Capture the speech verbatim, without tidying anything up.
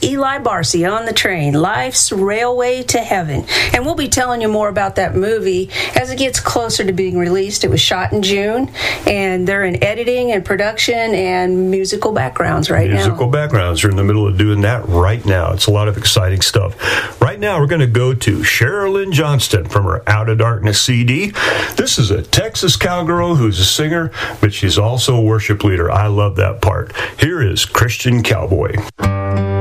Eli Barcy on the Train, Life's Railway to Heaven. And we'll be telling you more about that movie as it gets closer to being released. It was shot in June, and they're in editing and production and musical backgrounds right musical now. Musical backgrounds. You're in the middle of doing that right now. It's a lot of exciting stuff. Right now, we're going to go to Sherilyn Johnston from her Out of Darkness C D. This is a Texas cowgirl who's a singer, but she's also a worship leader. I love that part. Here is Christian Cowboy.